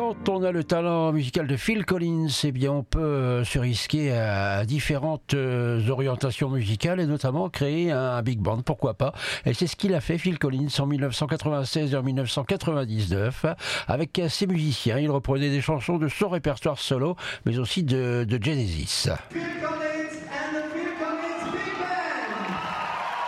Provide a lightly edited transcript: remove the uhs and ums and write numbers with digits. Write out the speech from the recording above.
Quand on a le talent musical de Phil Collins, eh bien on peut se risquer à différentes orientations musicales et notamment créer un big band, pourquoi pas. Et c'est ce qu'il a fait, Phil Collins, en 1996 et en 1999. Avec ses musiciens, il reprenait des chansons de son répertoire solo, mais aussi de Genesis.